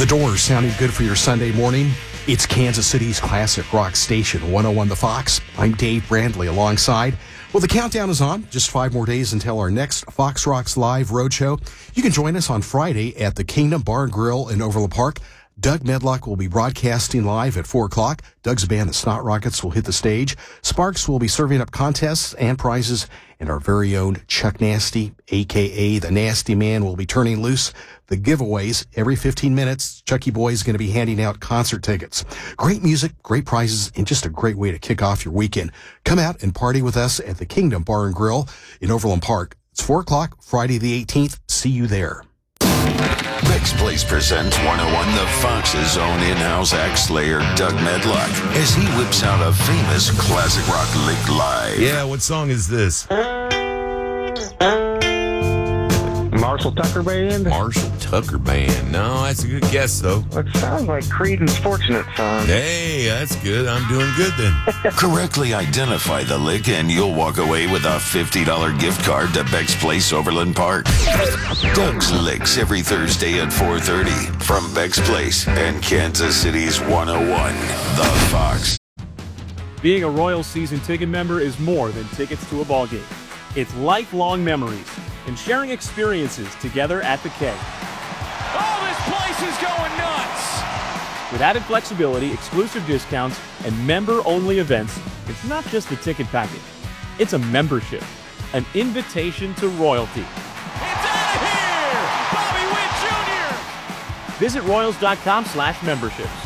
The Doors sounding good for your Sunday morning. It's Kansas City's classic rock station, 101 The Fox. I'm Dave Brandley alongside. Well, the countdown is on. Just 5 more days until our next Fox Rocks Live Roadshow. You can join us on Friday at the Kingdom Bar and Grill in Overland Park. Doug Medlock will be broadcasting live at 4 o'clock. Doug's band, the Snot Rockets, will hit the stage. Sparks will be serving up contests and prizes. And our very own Chuck Nasty, a.k.a. the Nasty Man, will be turning loose the giveaways. Every 15 minutes, Chucky Boy is going to be handing out concert tickets. Great music, great prizes, and just a great way to kick off your weekend. Come out and party with us at the Kingdom Bar and Grill in Overland Park. It's 4 o'clock, Friday the 18th. See you there. Beck's Place presents 101 The Fox's own in-house act slayer, Doug Medlock, as he whips out a famous classic rock lick live. Yeah, what song is this? Marshall Tucker Band? Marshall Tucker Band. No, that's a good guess, though. It sounds like Creedence Fortunate Son. Hey, that's good. I'm doing good then. Correctly identify the lick and you'll walk away with a $50 gift card to Beck's Place, Overland Park. Doug's Licks every Thursday at 4:30 from Beck's Place and Kansas City's 101 The Fox. Being a Royals season ticket member is more than tickets to a ball game. It's lifelong memories and sharing experiences together at the K. Oh, this place is going nuts! With added flexibility, exclusive discounts, and member-only events, it's not just a ticket package. It's a membership, an invitation to royalty. It's out of here! Bobby Witt Jr.! Visit royals.com/memberships.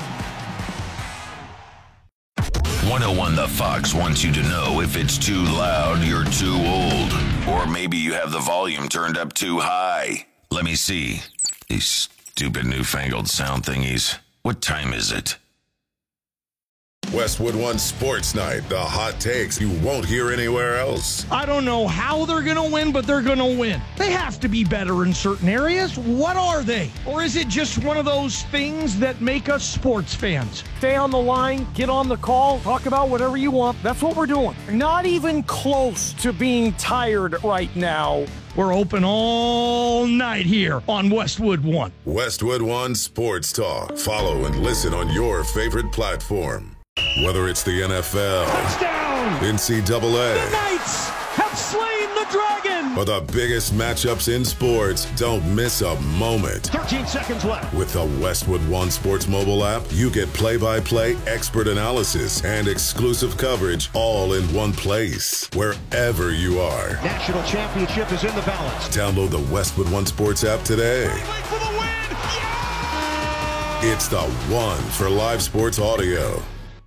101 The Fox wants you to know if it's too loud, you're too old. Or maybe you have the volume turned up too high. Let me see. These stupid newfangled sound thingies. What time is it? Westwood One Sports Night, the hot takes you won't hear anywhere else. I don't know how they're going to win, but they're going to win. They have to be better in certain areas. What are they? Or is it just one of those things that make us sports fans? Stay on the line, get on the call, talk about whatever you want. That's what we're doing. Not even close to being tired right now. We're open all night here on Westwood One. Westwood One Sports Talk. Follow and listen on your favorite platform. Whether it's the NFL, Touchdown! NCAA, The Knights have slain the dragon! or the biggest matchups in sports, don't miss a moment. 13 seconds left. With the Westwood One Sports mobile app, you get play-by-play expert analysis and exclusive coverage all in one place, wherever you are. National championship is in the balance. Download the Westwood One Sports app today. For the win! Yeah! It's the one for live sports audio.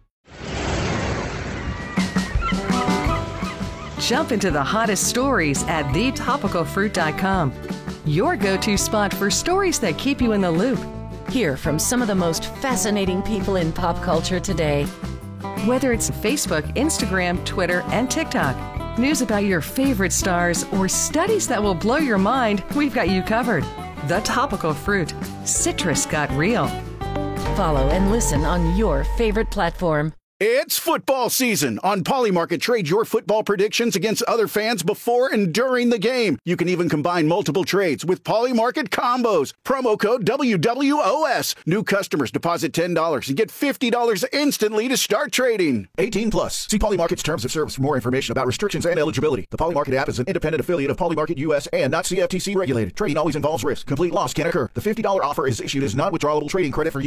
Jump into the hottest stories at thetopicalfruit.com. Your go-to spot for stories that keep you in the loop. Hear from some of the most fascinating people in pop culture today. Whether it's Facebook, Instagram, Twitter, and TikTok, news about your favorite stars, or studies that will blow your mind, we've got you covered. The Topical Fruit. Citrus got real. Follow and listen on your favorite platform. It's football season. On Polymarket, trade your football predictions against other fans before and during the game. You can even combine multiple trades with Polymarket combos. Promo code WWOS. New customers deposit $10 and get $50 instantly to start trading. 18 plus. See Polymarket's terms of service for more information about restrictions and eligibility. The Polymarket app is an independent affiliate of Polymarket US and not CFTC regulated. Trading always involves risk. Complete loss can occur. The $50 offer is issued as non-withdrawable trading credit for